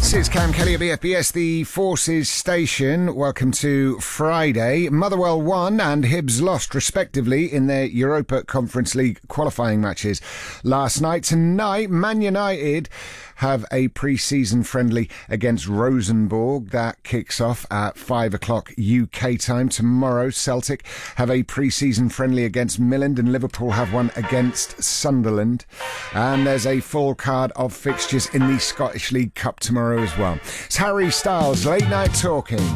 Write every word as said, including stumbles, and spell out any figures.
It's Cam Kelly at B F B S, the Forces station. Welcome to Friday. Motherwell won and Hibs lost, respectively, in their Europa Conference League qualifying matches last night. Tonight, Man United have a pre-season friendly against Rosenborg. That kicks off at five o'clock U K time. Tomorrow, Celtic have a pre-season friendly against Milland, and Liverpool have one against Sunderland. And there's a full card of fixtures in the Scottish League Cup tomorrow as well. It's Harry Styles, Late Night Talking.